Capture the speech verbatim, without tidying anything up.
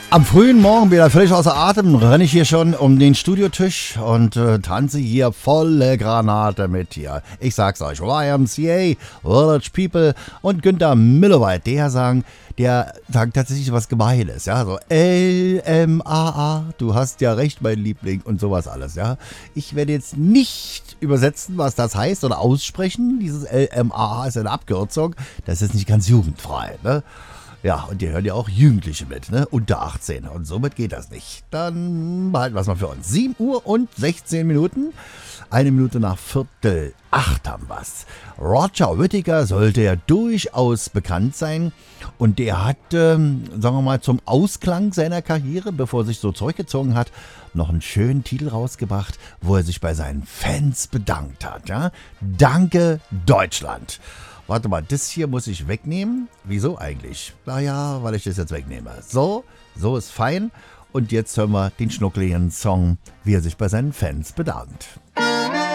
Am frühen Morgen wieder völlig außer Atem, renne ich hier schon um den Studiotisch und äh, tanze hier volle Granate mit hier. Ich sag's euch, Y M C A, Village People und Günther Milloweit, der sagen, der sagt tatsächlich was Gemeines, ja, so L M A A, du hast ja recht, mein Liebling und sowas alles, ja. Ich werde jetzt nicht übersetzen, was das heißt oder aussprechen, dieses L M A A ist eine Abkürzung, das ist nicht ganz jugendfrei, ne. Ja, und die hören ja auch Jugendliche mit, ne? Unter achtzehn. Und somit geht das nicht. Dann behalten wir es mal für uns. sieben Uhr und sechzehn Minuten. Eine Minute nach Viertel acht haben wir's. Roger Whittaker sollte ja durchaus bekannt sein. Und der hat, ähm, sagen wir mal, zum Ausklang seiner Karriere, bevor er sich so zurückgezogen hat, noch einen schönen Titel rausgebracht, wo er sich bei seinen Fans bedankt hat. Ja? Danke, Deutschland. Warte mal, das hier muss ich wegnehmen. Wieso eigentlich? Naja, weil ich das jetzt wegnehme. So, so ist fein. Und jetzt hören wir den schnuckligen Song, wie er sich bei seinen Fans bedankt.